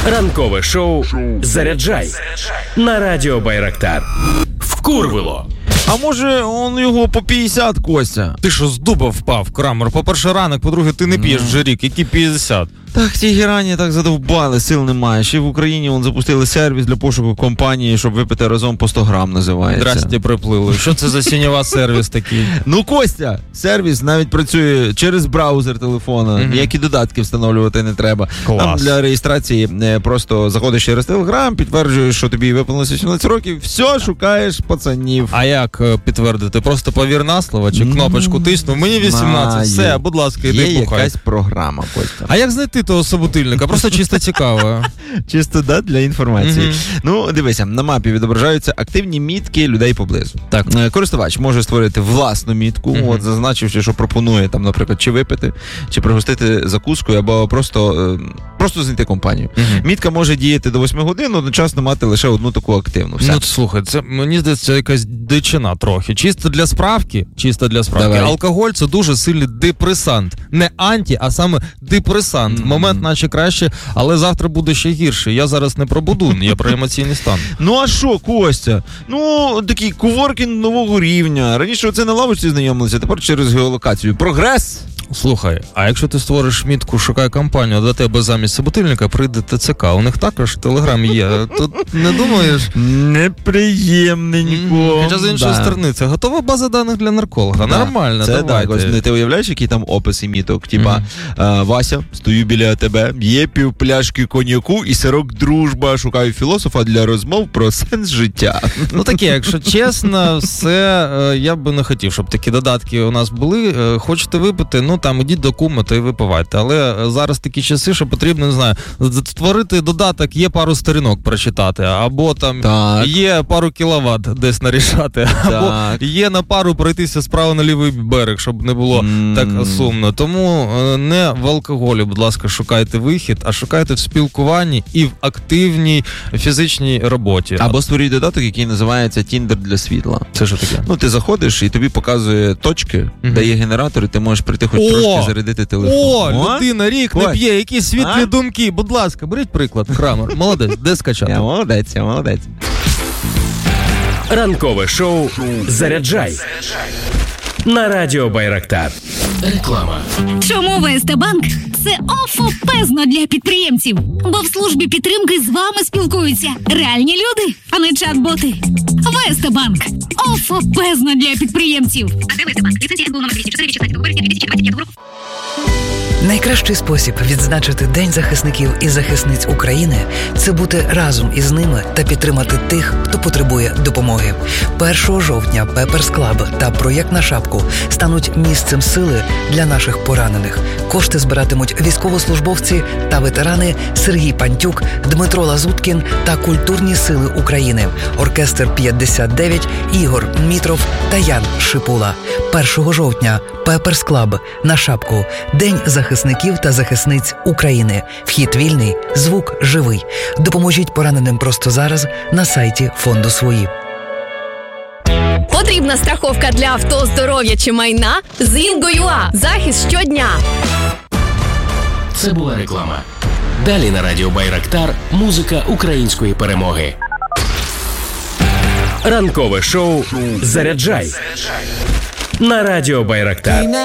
Ранкове шоу «Заряджай» на радіо Байрактар. Вкурвило. А може, он його по 50, Костя? Ти що, з дуба впав, Крамер? По-перше, ранок, по-друге, ти не п'єш вже рік. Які 50? Так, ті герані так задовбали, сил немає. Ще в Україні вон запустили сервіс для пошуку компанії, щоб випити разом по 100 грам, називається. Здрасте, приплили. Що це за сінєва сервіс такий? Ну, Костя, сервіс навіть працює через браузер телефона. Ніякі додатки встановлювати не треба. Клас. Там для реєстрації просто заходиш через Телеграм, підтверджуєш, що тобі виповнилося 17 років, все, шукаєш пацанів. А як підтвердити? Просто повір на слово чи кнопочку тиснув? Мені 18, все, будь ласка, іди Є пухай. якась програма, Костя. А як знайти того собутильника? Просто чисто цікаво. Чисто, да, для інформації. Ну, дивися, на мапі відображаються активні мітки людей поблизу. Так. Користувач може створити власну мітку, от зазначивши, що пропонує там, наприклад, чи випити, чи пригостити закускою, або просто знайти компанію. Мітка може діяти до 8 годин, одночасно мати лише одну таку активну. Все. Ну, слухай, це, мені здається, якась дичина трохи. Чисто для справки. Давай. Алкоголь – це дуже сильний депресант. Не анті, а саме депресант. Момент наче краще, але завтра буде ще гірше. Я зараз не про будун, я про емоційний стан. Ну, а що, Костя? Ну, такий коворкінг нового рівня. Раніше оце на лавочці знайомилися, тепер через геолокацію. Прогрес! Слухай, а якщо ти створиш мітку «Шукай компанію», до тебе замість собутильника прийде ТЦК. У них також Телеграм є. Тут не думаєш? Неприємненько. Хоча з іншої сторони, це готова база даних для нарколога. Да. Нормально, це давайте. Так, ось ти уявляєш, який там опис і міток? Типа, Вася, стою біля тебе, є півпляшки коньяку і сирок дружба, шукаю філософа для розмов про сенс життя. Ну таке, якщо чесно, все, я би не хотів, щоб такі додатки у нас були. Хочете випити, ну там ідіть до кума та й випивайте. Але зараз такі часи, що потрібно, не знаю, створити додаток, є пару сторінок прочитати, або там є пару кіловат десь нарішати, або є на пару пройтися справа на лівий берег, щоб не було так сумно. Тому не в алкоголі, будь ласка, шукайте вихід, а шукайте в спілкуванні і в активній фізичній роботі. Або створіть додаток, який називається Tinder для світла. Це що таке? Ну, ти заходиш і тобі показує точки, де є генератор, і ти можеш прийти хоч трошки зарядити телефон. О, людина рік не п'є, які світлі думки. Будь ласка, беріть приклад, Крамер. Молодець, де скачати? Я молодець. Ранкове шоу «Заряджай» на радіо Байрактар. Реклама. Чому ВСТ Банк – це офопезно для підприємців? Бо в службі підтримки з вами спілкуються реальні люди, а не чат-боти. ВСТ Банк – офопезно для підприємців. А де ВСТ Банк? Ліцензія СБУ номер 204 від 16 березня 2025 року. Найкращий спосіб відзначити День захисників і захисниць України – це бути разом із ними та підтримати тих, хто потребує допомоги. 1 жовтня Pepper's Club та проєкт «На шапку» стануть місцем сили для наших поранених. Кошти збиратимуть військовослужбовці та ветерани Сергій Пантюк, Дмитро Лазуткін та Культурні сили України, оркестр 59, Ігор Мітров та Ян Шипула. 1 жовтня Pepper's Club, «На шапку», День захисників та захисниць України. Вхід вільний, звук живий. Допоможіть пораненим просто зараз на сайті фонду «Свої». Потрібна страховка для авто, здоров'я чи майна? З Інго.ua. Захист щодня. Це була реклама. Далі на радіо Байрактар музика української перемоги. Ранкове шоу «Заряджай» на радіо Байрактар.